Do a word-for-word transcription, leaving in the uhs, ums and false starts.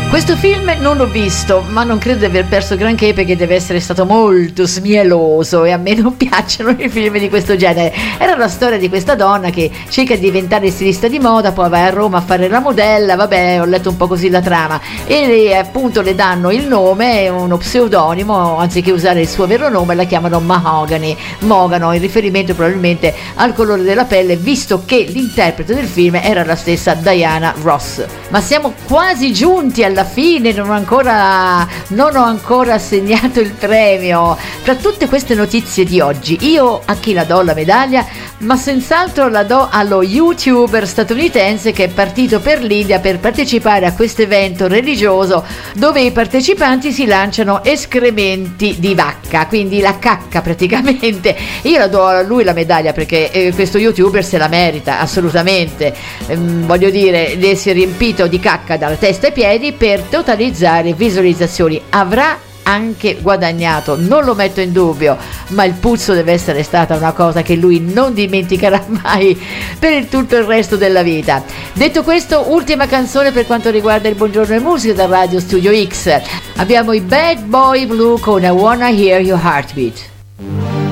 Questo film non l'ho visto, ma non credo di aver perso granché perché deve essere stato molto smieloso e a me non piacciono i film di questo genere. Era la storia di questa donna che cerca di diventare stilista di moda, poi va a Roma a fare la modella, vabbè, ho letto un po' così la trama, e le, appunto le danno il nome, uno pseudonimo, anziché usare il suo vero nome la chiamano Mahogany, Mogano, in riferimento probabilmente al colore della pelle, visto che l'interprete del film era la stessa Diana Ross. Ma siamo quasi giunti alla fine, non ho ancora non ho ancora assegnato il premio. Tra tutte queste notizie di oggi, io a chi la do la medaglia? Ma senz'altro la do allo youtuber statunitense che è partito per l'India per partecipare a questo evento religioso dove i partecipanti si lanciano escrementi di vacca, quindi la cacca praticamente. Io la do a lui la medaglia perché eh, questo youtuber se la merita assolutamente. Ehm, voglio dire, le si è riempito di cacca dalla testa ai piedi per totalizzare visualizzazioni. Avrà anche guadagnato, non lo metto in dubbio, ma il puzzo deve essere stata una cosa che lui non dimenticherà mai per il tutto il resto della vita. Detto questo, ultima canzone per quanto riguarda il Buongiorno e Musica da Radio Studio X. Abbiamo i Bad Boy Blue con I Wanna Hear Your Heartbeat.